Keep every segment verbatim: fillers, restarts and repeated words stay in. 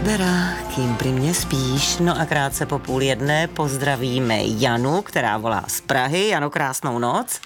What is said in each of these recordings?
Barbera, kým pri mně spíš. No a krátce po půl jedné pozdravíme Janu, která volá z Prahy. Jano, krásnou noc.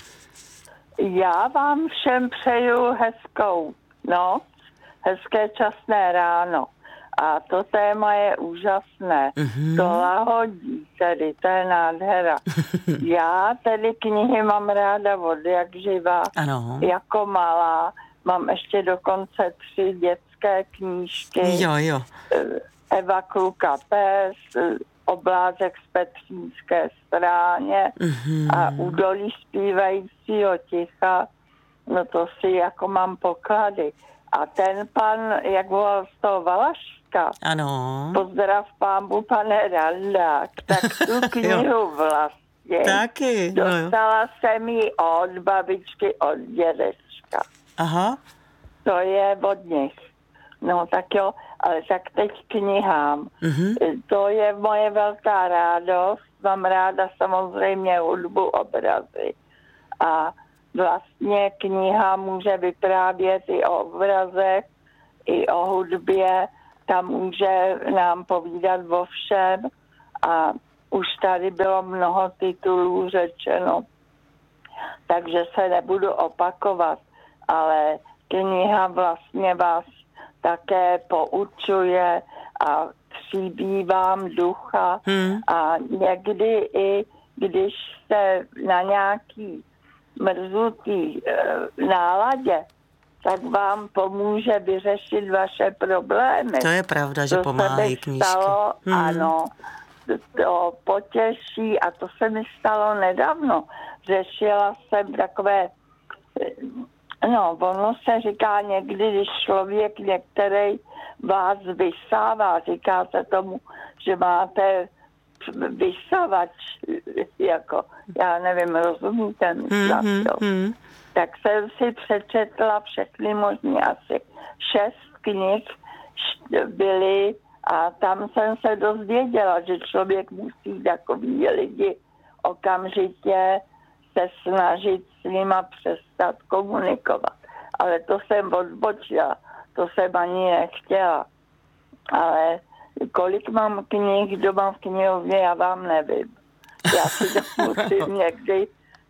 Já vám všem přeju hezkou noc, hezké časné ráno. A to téma je úžasné. Mm-hmm. To lahodí tedy, to je nádhera. Já tedy knihy mám ráda od jak živa. Ano. Jako malá. Mám ještě dokonce tři dětské knížky. Jo, jo. Eva Kluka Pes, Oblázek z Petřínské stráně mm-hmm. a Údolí zpívajícího ticha. No to si jako mám poklady. A ten pan, jak volal z toho Valašska, ano. Pozdrav pámbu, pane Randák, tak tu knihu vlastně taky, no dostala jsem ji od babičky, od dědečka. Aha. To je od nich. No tak jo, ale tak teď knihám. Mm-hmm. To je moje velká rádost. Mám ráda samozřejmě hudbu, obrazy. A vlastně kniha může vyprávět i o obrazech, i o hudbě. Tam může nám povídat o všem. A už tady bylo mnoho titulů řečeno. Takže se nebudu opakovat. Ale kniha vlastně vás také poučuje a tříbí vám ducha. Hmm. A někdy i když jste na nějaký mrzutý e, náladě, tak vám pomůže vyřešit vaše problémy. To je pravda, že to pomáhají knížky. Stalo, hmm. Ano, to potěší a to se mi stalo nedávno. Řešila jsem takové, no, ono se říká někdy, když člověk některý vás vysává, říká se tomu, že máte vysavač, jako, já nevím, rozumíte mi, mm-hmm, mm. Tak jsem si přečetla všechny možný asi šest knih byly a tam jsem se dozvěděla, že člověk musí takový lidi okamžitě se snažit s nima přestat komunikovat. Ale to jsem odbočila, to jsem ani nechtěla. Ale kolik mám knih doma v knihovně, já vám nevím. Já si to musím někdy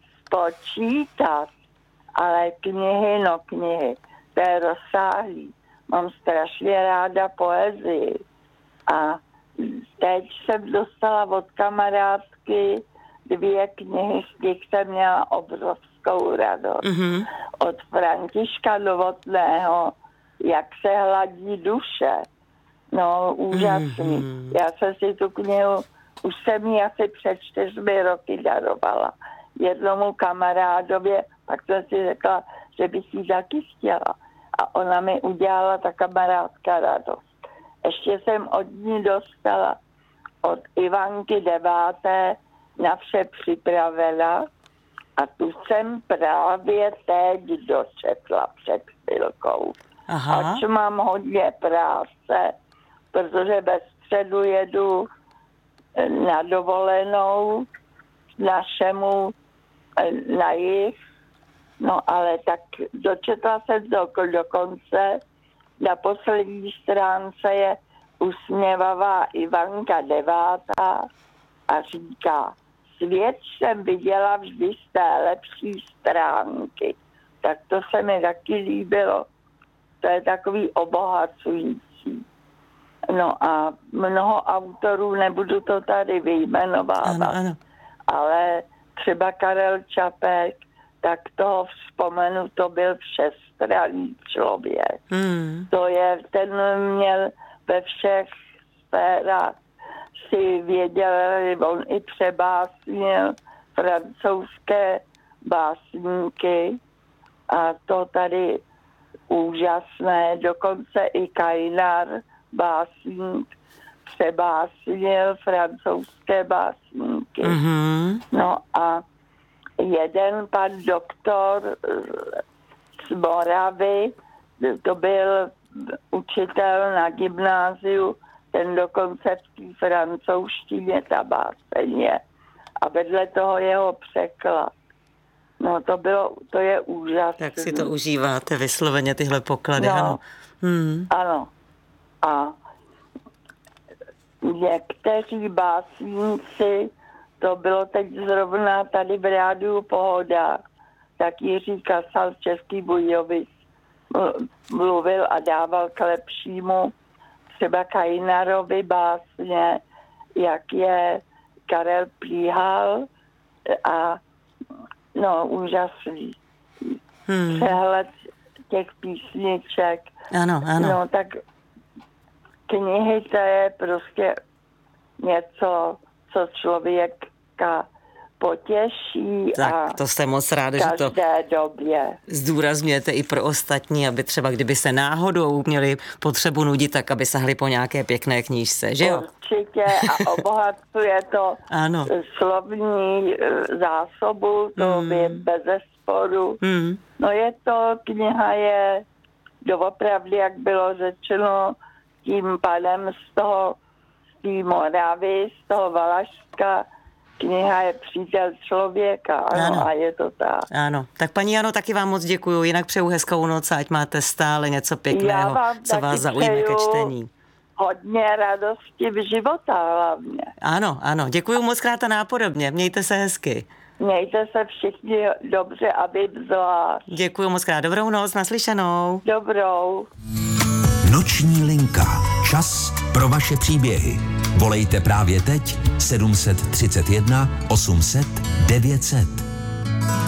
spočítat. Ale knihy, no knihy, to je rozsáhlý. Mám strašně ráda poezii. A teď jsem dostala od kamarádky dvě knihy, z těch jsem měla obrovskou radost. Mm-hmm. Od Františka Novotného, Jak se hladí duše. No, úžasný. Mm-hmm. Já jsem si tu knihu, už jsem ji asi před čtyřmi roky darovala jednomu kamarádově, pak jsem si řekla, že bych ji taky chtěla. A ona mi udělala ta kamarádka radost. Ještě jsem od ní dostala od Ivanky Deváté Na vše připravila a tu jsem právě teď dočetla před chvilkou. Aha. Ač mám hodně práce, protože ve středu jedu na dovolenou našemu na jih, no ale tak dočetla jsem do, do konce. Na poslední stránce je usměvavá Ivanka Devátá a říká: svět jsem viděla vždy z té lepší stránky. Tak to se mi taky líbilo. To je takový obohacující. No a mnoho autorů, nebudu to tady vyjmenovávat, ano, ano. Ale třeba Karel Čapek, tak toho vzpomenu, to byl všestranný člověk. Hmm. To je, ten měl ve všech sférách si věděl, on i přebásnil francouzské básníky a to tady úžasné, dokonce i Kajnar, básník, přebásnil francouzské básníky. Mm-hmm. No a jeden pan doktor z Moravy, to byl učitel na gymnáziu, ten dokonce v té francouzštině ta báseň je. A vedle toho jeho překlad. No to bylo, to je úžasné. Tak si to užíváte vysloveně tyhle poklady, no, ano. Hmm. Ano. A někteří básníci, to bylo teď zrovna tady v rádiu Pohoda, tak Jiří Kasal z Český Budějovic mluvil a dával k lepšímu třeba Kajnarovi básně, jak je Karel Plíhal a no úžasný hmm. přehled těch písniček. Ano, ano. No tak knihy to je prostě něco, co člověka potěší. Tak a to jsem moc ráda, že to době. zdůrazňujete i pro ostatní, aby třeba kdyby se náhodou měli potřebu nudit, tak aby sahli po nějaké pěkné knížce, že jo? Určitě a obohacuje to ano. slovní zásobu, to mm. je bezesporu. Mm. No je to, kniha je doopravdy, jak bylo řečeno, tím pádem z toho, z té Moravy, z toho Valašska, kniha je přítel člověka, ano, ano, a je to tak. Ano, tak paní Jano, taky vám moc děkuju, jinak přeju hezkou noc, ať máte stále něco pěkného, co vás zaujme ke čtení. Hodně radosti v života hlavně. Ano, ano, děkuju moc krát a nápodobně, mějte se hezky. Mějte se všichni dobře a být zvlášť. Děkuju moc krát, dobrou noc, naslyšenou. Dobrou. Noční linka. Čas pro vaše příběhy. Volejte právě teď sedm set třicet jedna osm set devět set.